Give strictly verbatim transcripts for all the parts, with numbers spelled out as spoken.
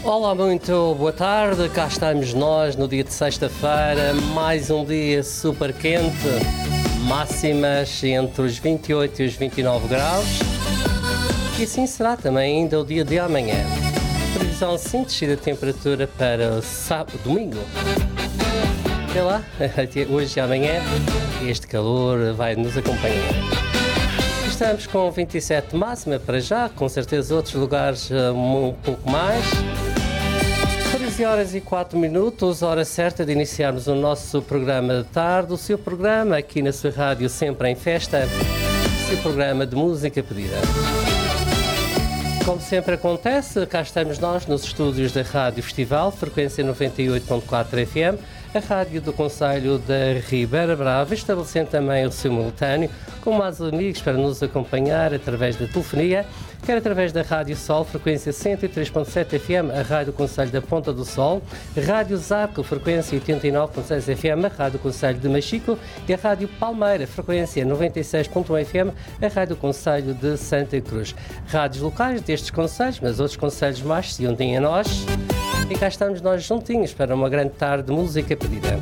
Olá, muito boa tarde, cá estamos nós no dia de sexta-feira, mais um dia super quente, máximas entre os vinte e oito e os vinte e nove graus, e assim será também ainda o dia de amanhã. Previsão sem descida de temperatura para sábado, domingo. Até lá, hoje e amanhã, este calor vai nos acompanhar. Estamos com vinte e sete máxima para já, com certeza outros lugares um pouco mais. treze horas e quatro minutos, hora certa de iniciarmos o nosso programa de tarde, o seu programa aqui na sua rádio Sempre em Festa, o seu programa de música pedida. Como sempre acontece, cá estamos nós nos estúdios da Rádio Festival, frequência noventa e oito ponto quatro F M, a rádio do Concelho da Ribeira Brava, estabelecendo também o simultâneo, com mais amigos para nos acompanhar através da telefonia, quer através da Rádio Sol, frequência cento e três ponto sete F M, a Rádio Concelho da Ponta do Sol, Rádio Zarco, frequência oitenta e nove ponto seis F M, a Rádio Concelho de Machico, e a Rádio Palmeira, frequência noventa e seis ponto um F M, a Rádio Concelho de Santa Cruz. Rádios locais destes concelhos, mas outros concelhos mais se unem a nós, e cá estamos nós juntinhos para uma grande tarde de música pedida.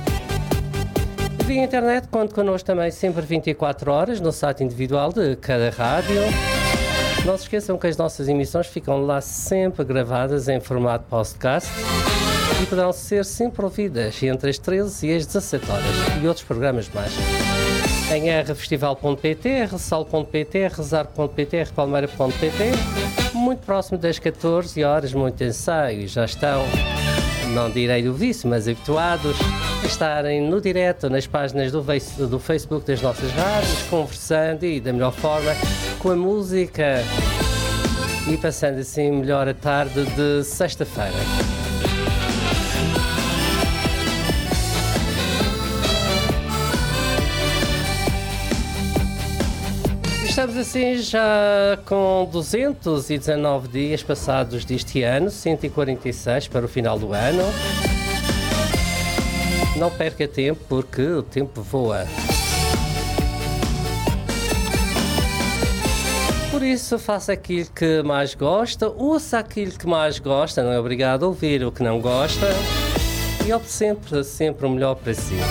Via internet, conto connosco também sempre vinte e quatro horas no site individual de cada rádio. Não se esqueçam que as nossas emissões ficam lá sempre gravadas em formato podcast e poderão ser sempre ouvidas entre as treze e as dezassete horas, e outros programas mais. Em r festival ponto p t, r sal ponto p t, r zarco ponto p t, r palmeira ponto p t, muito próximo das catorze horas, muito ensaio, e já estão, não direi do vício, mas habituados a estarem no direto nas páginas do, face, do Facebook das nossas rádios, conversando e da melhor forma com a música e passando assim melhor a tarde de sexta-feira. Estamos assim já com duzentos e dezanove dias passados deste ano, cento e quarenta e seis para o final do ano. Não perca tempo, porque o tempo voa. Por isso, faça aquilo que mais gosta, ouça aquilo que mais gosta, não é obrigado a ouvir o que não gosta, e opte sempre, sempre o melhor para si.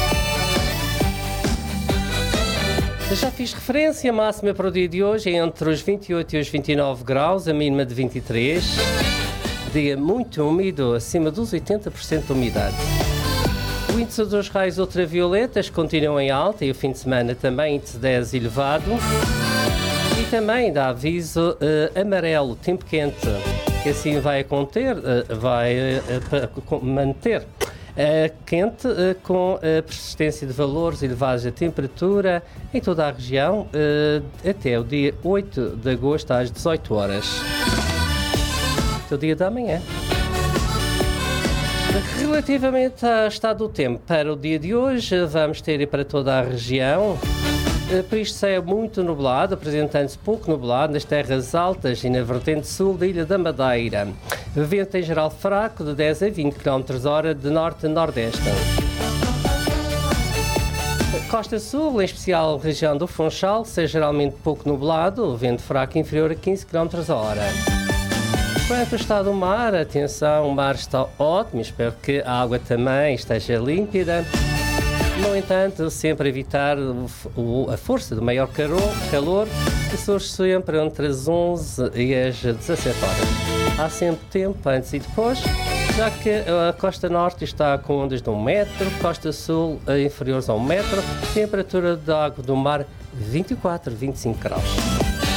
Já fiz referência, a máxima para o dia de hoje é entre os vinte e oito e os vinte e nove graus, a mínima de vinte e três. Dia muito úmido, acima dos oitenta por cento de umidade. O índice dos raios ultravioletas continua em alta e o fim de semana também índice dez elevado. E também dá aviso uh, amarelo, tempo quente, que assim vai conter, uh, vai uh, manter. Uh, quente uh, com a persistência de valores elevados da temperatura em toda a região uh, até o dia oito de agosto às dezoito horas. Até o dia da manhã. Relativamente ao estado do tempo para o dia de hoje, vamos ter para toda a região. Uh, por isto céu muito nublado, apresentando-se pouco nublado nas terras altas e na vertente sul da Ilha da Madeira. Vento em geral fraco de dez a vinte quilómetros por hora de norte a nordeste. Costa Sul, em especial a região do Funchal, seja geralmente pouco nublado, vento fraco inferior a quinze quilómetros por hora. Quanto ao estado do mar, atenção, o mar está ótimo, espero que a água também esteja límpida. No entanto, sempre evitar o, o, a força do maior calor, calor que surge sempre entre as onze e as dezassete horas. Há sempre tempo antes e depois, já que a costa norte está com ondas de um metro, costa sul inferiores a um metro, temperatura da água do mar vinte e quatro, vinte e cinco graus.